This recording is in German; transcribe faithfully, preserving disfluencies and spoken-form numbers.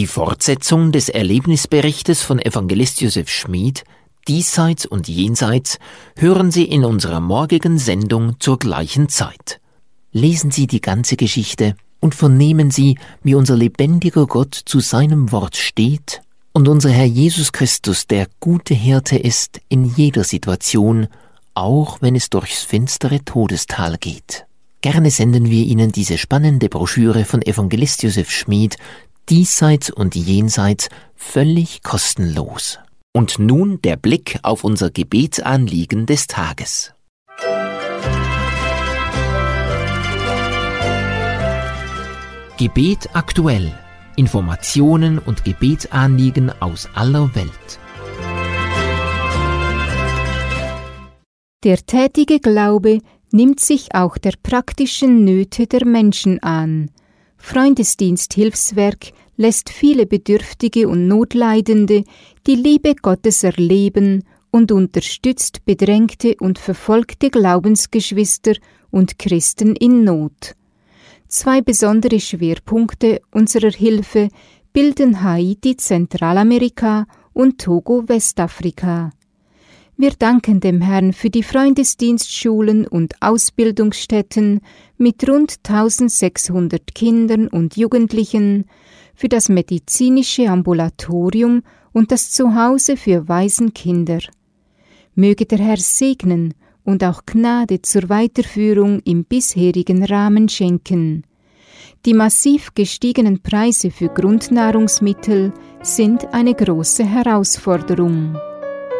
Die Fortsetzung des Erlebnisberichtes von Evangelist Josef Schmid, Diesseits und Jenseits, hören Sie in unserer morgigen Sendung zur gleichen Zeit. Lesen Sie die ganze Geschichte und vernehmen Sie, wie unser lebendiger Gott zu seinem Wort steht und unser Herr Jesus Christus der gute Hirte ist in jeder Situation, auch wenn es durchs finstere Todestal geht. Gerne senden wir Ihnen diese spannende Broschüre von Evangelist Josef Schmid, Diesseits und Jenseits, völlig kostenlos. Und nun der Blick auf unser Gebetsanliegen des Tages. Gebet aktuell. Informationen und Gebetsanliegen aus aller Welt. Der tätige Glaube nimmt sich auch der praktischen Nöte der Menschen an. Freundesdienst Hilfswerk lässt viele Bedürftige und Notleidende die Liebe Gottes erleben und unterstützt bedrängte und verfolgte Glaubensgeschwister und Christen in Not. Zwei besondere Schwerpunkte unserer Hilfe bilden Haiti, Zentralamerika und Togo, Westafrika. Wir danken dem Herrn für die Freundesdienstschulen und Ausbildungsstätten mit rund eintausendsechshundert Kindern und Jugendlichen, für das medizinische Ambulatorium und das Zuhause für Waisenkinder. Möge der Herr segnen und auch Gnade zur Weiterführung im bisherigen Rahmen schenken. Die massiv gestiegenen Preise für Grundnahrungsmittel sind eine große Herausforderung.